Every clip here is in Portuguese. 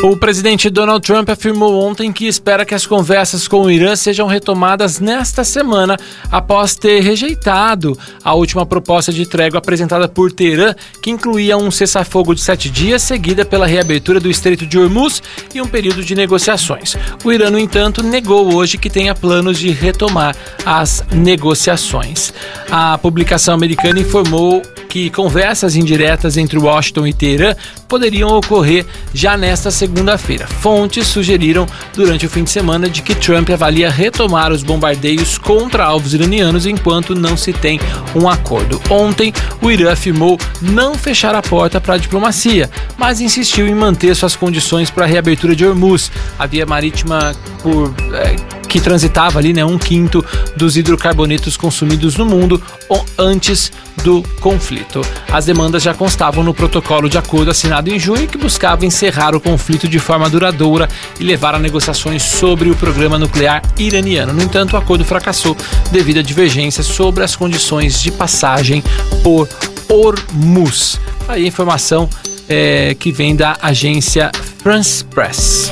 O presidente Donald Trump afirmou ontem que espera que as conversas com o Irã sejam retomadas nesta semana, após ter rejeitado a última proposta de trégua apresentada por Teherã, que incluía um cessar-fogo de 7 dias, seguida pela reabertura do Estreito de Hormuz e um período de negociações. O Irã, no entanto, negou hoje que tenha planos de retomar as negociações. A publicação americana informou que conversas indiretas entre Washington e Teherã poderiam ocorrer já nesta segunda-feira. Fontes sugeriram durante o fim de semana de que Trump avalia retomar os bombardeios contra alvos iranianos enquanto não se tem um acordo. Ontem, o Irã afirmou não fechar a porta para a diplomacia, mas insistiu em manter suas condições para a reabertura de Hormuz, a via marítima que transitava ali, 1/5 dos hidrocarbonetos consumidos no mundo antes do conflito. As demandas já constavam no protocolo de acordo assinado em junho, que buscava encerrar o conflito de forma duradoura e levar a negociações sobre o programa nuclear iraniano. No entanto, o acordo fracassou devido a divergências sobre as condições de passagem por Hormuz. Aí a informação que vem da agência France Press.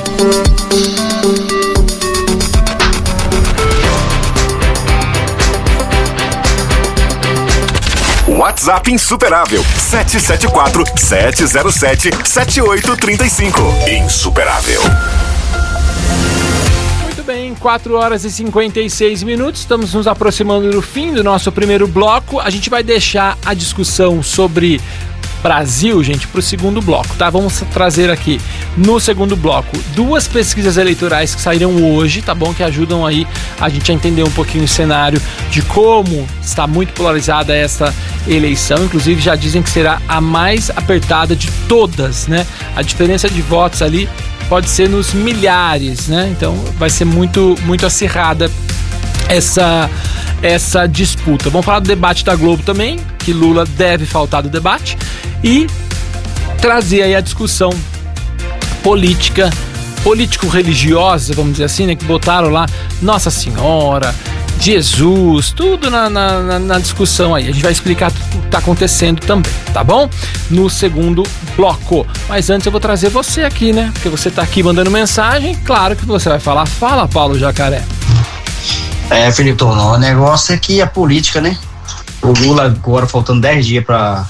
WhatsApp insuperável 774-707-7835. Insuperável. Muito bem, 4 horas e 56 minutos. Estamos nos aproximando do fim do nosso primeiro bloco. A gente vai deixar a discussão sobre Brasil, gente, para o segundo bloco, tá? Vamos trazer aqui no segundo bloco 2 pesquisas eleitorais que saíram hoje, tá bom? Que ajudam aí a gente a entender um pouquinho o cenário de como está muito polarizada essa eleição. Inclusive já dizem que será a mais apertada de todas, né? A diferença de votos ali pode ser nos milhares, né? Então vai ser muito, muito acirrada essa disputa. Vamos falar do debate da Globo também, que Lula deve faltar do debate, e trazer aí a discussão político-religiosa, vamos dizer assim, né, que botaram lá Nossa Senhora, Jesus, tudo na discussão aí. A gente vai explicar tudo o que está acontecendo também, tá bom? No segundo bloco. Mas antes eu vou trazer você aqui, né? Porque você tá aqui mandando mensagem, claro que você vai falar. Fala, Paulo Jacaré. Felipe, o negócio é que a política, né? O Lula agora, faltando 10 dias pra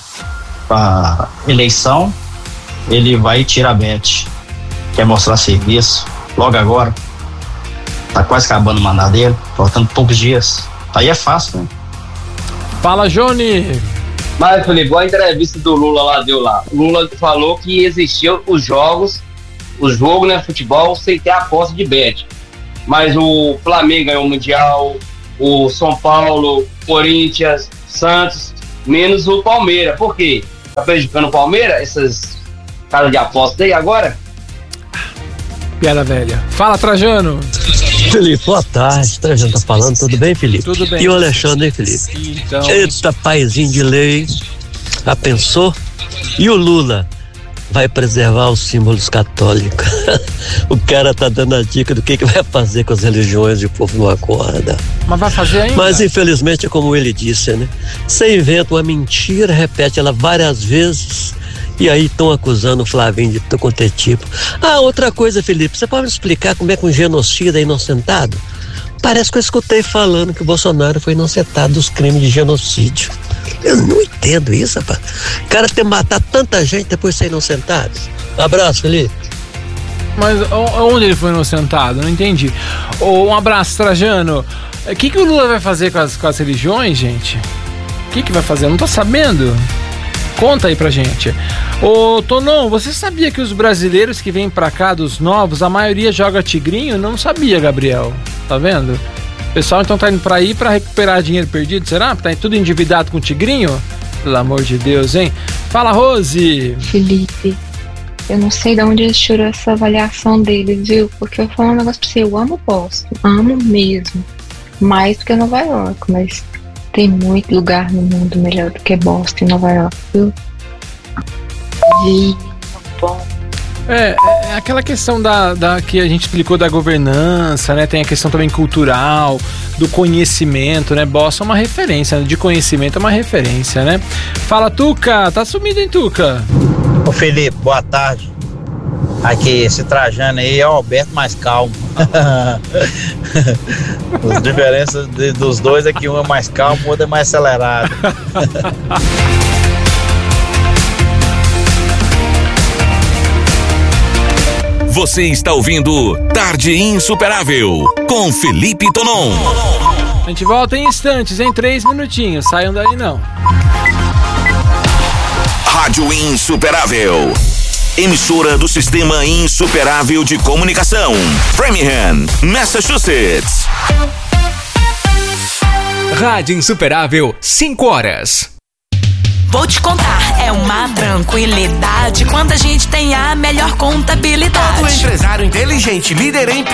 eleição, ele vai tirar a Beth. Quer mostrar serviço logo agora. Tá quase acabando o mandato dele, faltando poucos dias. Aí é fácil, né? Fala, Johnny! Mas, Felipe, a entrevista do Lula lá deu lá. O Lula falou que existiam o jogo, né, futebol, sem ter a posse de Bet. Mas o Flamengo ganhou o Mundial, o São Paulo, Corinthians, Santos, menos o Palmeiras. Por quê? Tá prejudicando o Palmeiras, essas casas de aposta aí agora? Piada velha. Fala, Trajano. Felipe, boa tarde. Trajano tá falando, tudo bem, Felipe? Tudo bem. E o Alexandre, hein, Felipe? Então... Eita, paizinho de lei. Já pensou? E o Lula? Vai preservar os símbolos católicos. O cara tá dando a dica do que vai fazer com as religiões e o povo não acorda. Mas vai fazer ainda? Mas infelizmente é como ele disse, né? Você inventa uma mentira, repete ela várias vezes e aí estão acusando o Flavinho de todo quanto é tipo. Outra coisa, Felipe, você pode me explicar como é que um genocida é inocentado? Parece que eu escutei falando que o Bolsonaro foi inocentado dos crimes de genocídio. Eu não entendo isso, rapaz. O cara tem matado tanta gente depois de ser inocentado. Abraço, Felipe. Mas onde ele foi inocentado? Não entendi. Um abraço, Trajano. O que o Lula vai fazer com as religiões, gente? O que vai fazer? Eu não tô sabendo. Conta aí pra gente. Ô, Tonon, você sabia que os brasileiros que vêm pra cá, dos novos, a maioria joga tigrinho? Não sabia, Gabriel. Tá vendo? O pessoal então tá indo pra aí pra recuperar dinheiro perdido, será? Tá tudo endividado com tigrinho? Pelo amor de Deus, hein? Fala, Rose! Felipe, eu não sei de onde eles tirou essa avaliação deles, viu? Porque eu falo um negócio pra você, eu amo Boston, amo mesmo. Mais do que Nova York, mas tem muito lugar no mundo melhor do que Boston e Nova York, viu? Bom. É aquela questão da que a gente explicou da governança, né? Tem a questão também cultural, do conhecimento, né? Boston é uma referência, de conhecimento é uma referência, né? Fala, Tuca, tá sumido, hein, Tuca? Ô, Felipe, boa tarde. Aqui, esse Trajano aí é o Alberto mais calmo. As diferenças dos dois é que um é mais calmo, o outro é mais acelerado. Você está ouvindo Tarde Insuperável com Felipe Tonon. A gente volta em instantes, em 3 minutinhos. Saiam daí não. Rádio Insuperável. Emissora do Sistema Insuperável de Comunicação. Framingham, Massachusetts. Rádio Insuperável, 5 horas. Vou te contar, é uma tranquilidade quando a gente tem a melhor contabilidade. Todo empresário inteligente, líder em